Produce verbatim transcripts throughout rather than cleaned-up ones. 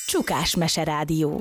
Csukás Meserádió.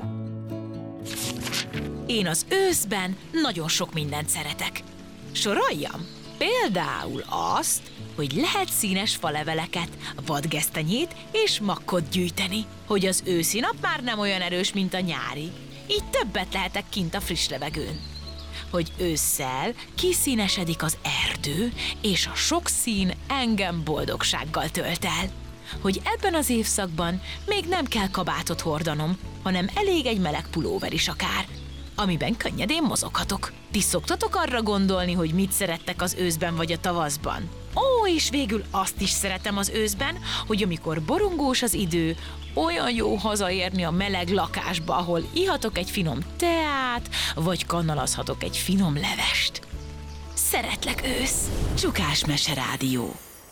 Én az őszben nagyon sok mindent szeretek. Soroljam? Például azt, hogy lehet színes faleveleket, vadgesztenyét és makkot gyűjteni, hogy az őszi nap már nem olyan erős, mint a nyári. Így többet lehetek kint a friss levegőn. Hogy ősszel kiszínesedik az erdő, és a sok szín engem boldogsággal tölt el. Hogy ebben az évszakban még nem kell kabátot hordanom, hanem elég egy meleg pulóver is akár, amiben könnyedén mozoghatok. Ti szoktatok arra gondolni, hogy mit szerettek az őszben vagy a tavaszban? Ó, és végül azt is szeretem az őszben, hogy amikor borongós az idő, olyan jó hazaérni a meleg lakásba, ahol ihatok egy finom teát, vagy kannalazhatok egy finom levest. Szeretlek, ősz! Csukás Meserádió.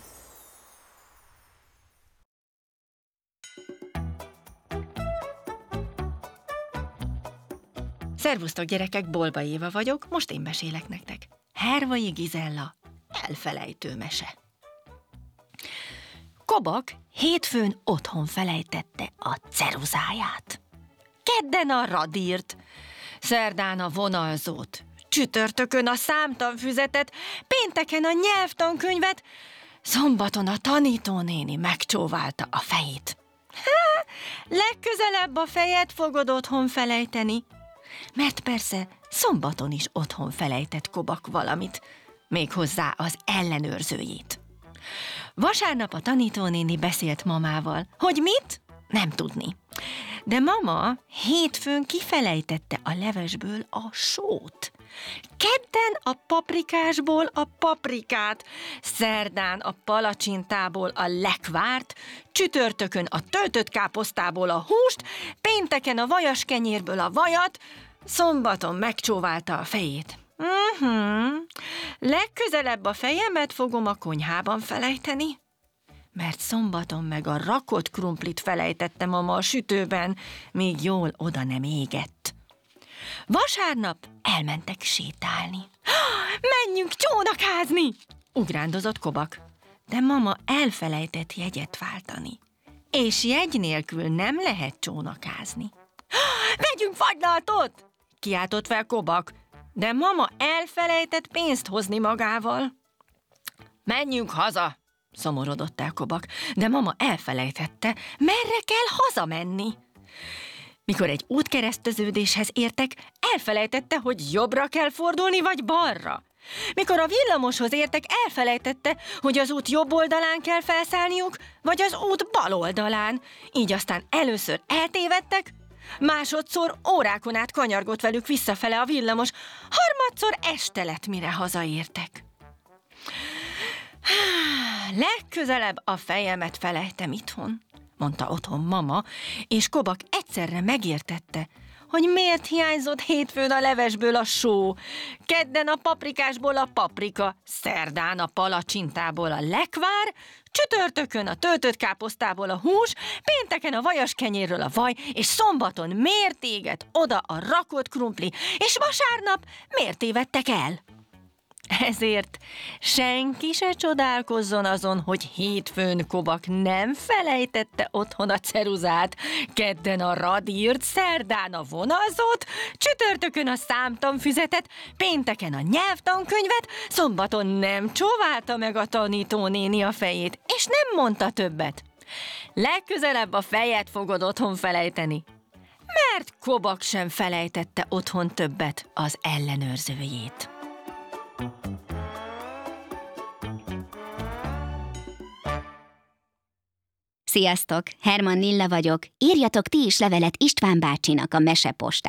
Szervusztok, gyerekek, Bolba Éva vagyok, most én mesélek nektek. Hervai Gizella, elfelejtő mese. Kobak hétfőn otthon felejtette a ceruzáját. Kedden a radírt, szerdán a vonalzót, csütörtökön a számtanfüzetet, pénteken a nyelvtankönyvet, szombaton a tanítónéni megcsóválta a fejét. Há, legközelebb a fejet fogod otthon felejteni. Mert persze szombaton is otthon felejtett Kobak valamit, méghozzá az ellenőrzőjét. Vasárnap a tanítónéni beszélt mamával, hogy mit? Nem tudni. De mama hétfőn kifelejtette a levesből a sót. Kedden a paprikásból a paprikát, szerdán a palacsintából a lekvárt, csütörtökön a töltött káposztából a húst, pénteken a vajaskenyérből a vajat, szombaton megcsóválta a fejét. Uh-huh. Legközelebb a fejemet fogom a konyhában felejteni, mert szombaton meg a rakott krumplit felejtette mama a sütőben, míg jól oda nem égett. Vasárnap elmentek sétálni. Menjünk csónakázni! Ugrándozott Kobak, de mama elfelejtett jegyet váltani, és jegy nélkül nem lehet csónakázni. Vegyünk fagylaltot! Kiáltott fel Kobak, de mama elfelejtett pénzt hozni magával. Menjünk haza! Szomorodott el Kobak, de mama elfelejtette, merre kell hazamenni. Mikor egy útkereszteződéshez értek, elfelejtette, hogy jobbra kell fordulni, vagy balra. Mikor a villamoshoz értek, elfelejtette, hogy az út jobb oldalán kell felszállniuk, vagy az út bal oldalán. Így aztán először eltévedtek, másodszor órákon át kanyargott velük visszafele a villamos, harmadszor este lett, mire hazaértek. Legközelebb a fejemet felejtem itthon, mondta otthon mama, és Kobak egyszerre megértette, hogy miért hiányzott hétfőn a levesből a só, kedden a paprikásból a paprika, szerdán a palacsintából a lekvár, csütörtökön a töltött káposztából a hús, pénteken a vajaskenyérről a vaj, és szombaton miért éget oda a rakott krumpli, és vasárnap miért tévedtek el? Ezért senki se csodálkozzon azon, hogy hétfőn Kobak nem felejtette otthon a ceruzát, kedden a radírt, szerdán a vonalzót, csütörtökön a számtanfüzetet, pénteken a nyelvtankönyvet, szombaton nem csóválta meg a tanítónéni a fejét, és nem mondta többet. Legközelebb a fejet fogod otthon felejteni, mert Kobak sem felejtette otthon többet az ellenőrzőjét. Sziasztok! Herman Lilla vagyok. Írjatok ti is levelet István bácsinak a Mesepostán.